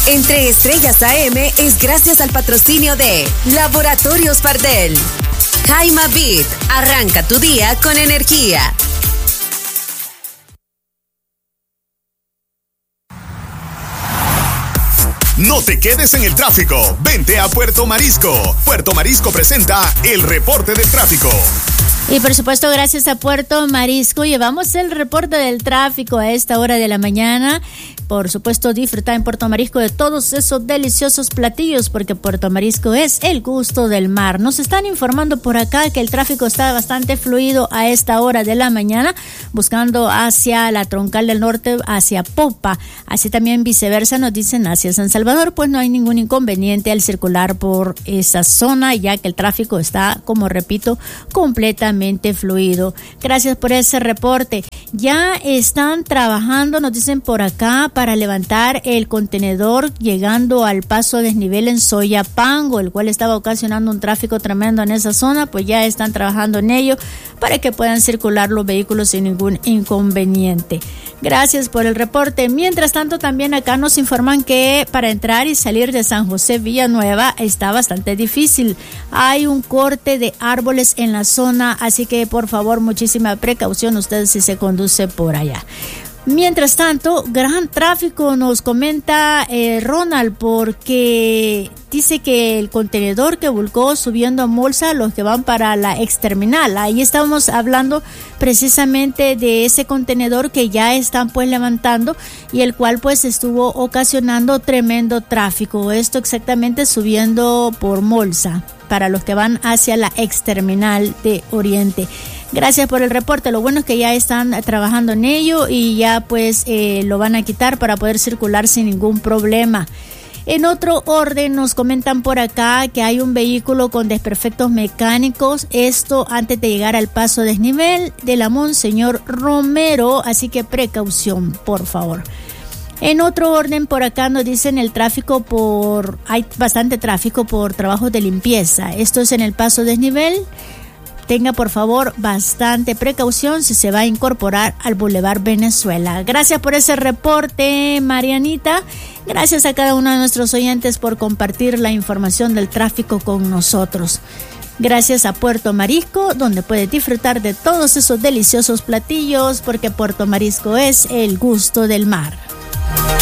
Entre Estrellas AM es gracias al patrocinio de Laboratorios Pardel. Jaima Beat, arranca tu día con energía. No te quedes en el tráfico. Vente a Puerto Marisco. Puerto Marisco presenta el reporte del tráfico. Y por supuesto, gracias a Puerto Marisco, llevamos el reporte del tráfico a esta hora de la mañana. Por supuesto, disfrutar en Puerto Marisco de todos esos deliciosos platillos, porque Puerto Marisco es el gusto del mar. Nos están informando por acá que el tráfico está bastante fluido a esta hora de la mañana, buscando hacia la Troncal del Norte, hacia Popa. Así también viceversa nos dicen hacia San Salvador, pues no hay ningún inconveniente al circular por esa zona, ya que el tráfico está, como repito, completamente fluido. Gracias por ese reporte. Ya están trabajando, nos dicen por acá, para levantar el contenedor llegando al paso a desnivel en Soyapango, el cual estaba ocasionando un tráfico tremendo en esa zona. Pues ya están trabajando en ello para que puedan circular los vehículos sin ningún inconveniente. Gracias por el reporte. Mientras tanto, también acá nos informan que para entrar y salir de San José Villanueva está bastante difícil. Hay un corte de árboles en la zona, así que por favor muchísima precaución ustedes si se conduce por allá. Mientras tanto, gran tráfico nos comenta Ronald, porque dice que el contenedor que volcó subiendo a Molsa, los que van para la exterminal, ahí estamos hablando precisamente de ese contenedor que ya están pues levantando y el cual pues estuvo ocasionando tremendo tráfico. Esto exactamente subiendo por Molsa, para los que van hacia la exterminal de Oriente. Gracias por el reporte. Lo bueno es que ya están trabajando en ello y ya pues lo van a quitar para poder circular sin ningún problema. En otro orden nos comentan por acá que hay un vehículo con desperfectos mecánicos, esto antes de llegar al paso desnivel de la Monseñor Romero, así que precaución, por favor. En otro orden, por acá nos dicen hay bastante tráfico por trabajos de limpieza. Esto es en el paso desnivel. Tenga por favor bastante precaución si se va a incorporar al Boulevard Venezuela. Gracias por ese reporte, Marianita. Gracias a cada uno de nuestros oyentes por compartir la información del tráfico con nosotros. Gracias a Puerto Marisco, donde puedes disfrutar de todos esos deliciosos platillos, porque Puerto Marisco es el gusto del mar.